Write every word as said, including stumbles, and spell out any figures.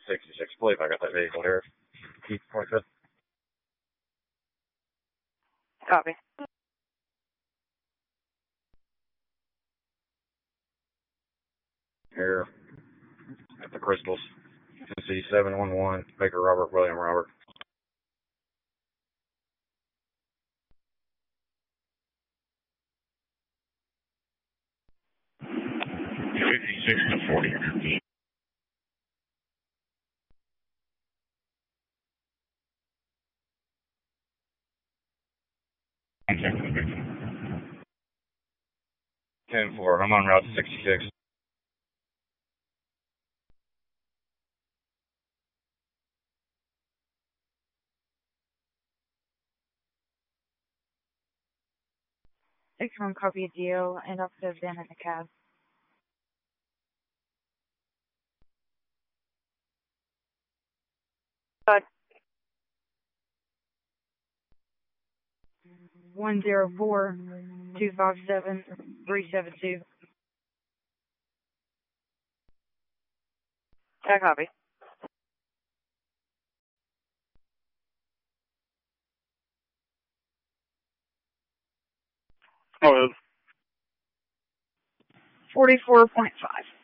sixty-six. I believe I got that vehicle here. Keith twenty-fifth. Copy. Here at the Crystals. Tennessee seven one one. Baker Robert, William Robert. fifty-six to forty. Contact the victim. ten four. I'm on route to sixty-six. six one, copy a deal, and officer Ben in the cab. Good. one zero four, two five seven, three seven two. Yeah, copy. Oh, forty-four point five.